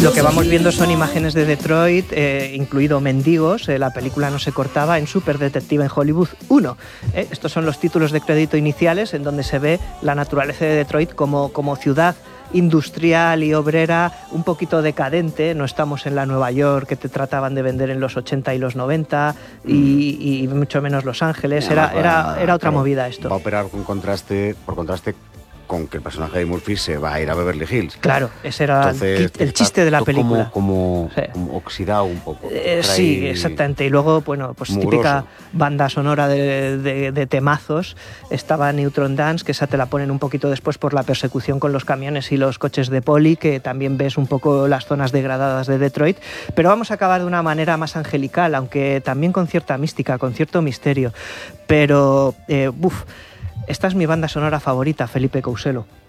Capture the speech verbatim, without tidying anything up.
Lo que vamos viendo son imágenes de Detroit, eh, incluido Mendigos, eh, la película no se cortaba, en Super Detective en Hollywood uno. Eh, estos son los títulos de crédito iniciales en donde se ve la naturaleza de Detroit como, como ciudad industrial y obrera, un poquito decadente. No estamos en la Nueva York que te trataban de vender en los ochenta y los noventa y, y mucho menos Los Ángeles. Era, era, era otra claro, movida esto. Va a operar con contraste, por contraste con que el personaje de Murphy se va a ir a Beverly Hills. Claro, ese era Entonces, el, el chiste de la película. Como, como, sí. como oxidado un poco. Eh, sí, exactamente. Y luego, bueno, pues mugroso. Típica banda sonora de, de, de temazos. Estaba Neutron Dance, que esa te la ponen un poquito después por la persecución con los camiones y los coches de poli, que también ves un poco las zonas degradadas de Detroit. Pero vamos a acabar de una manera más angelical, aunque también con cierta mística, con cierto misterio. Pero, eh, uff, esta es mi banda sonora favorita, Felipe Couselo.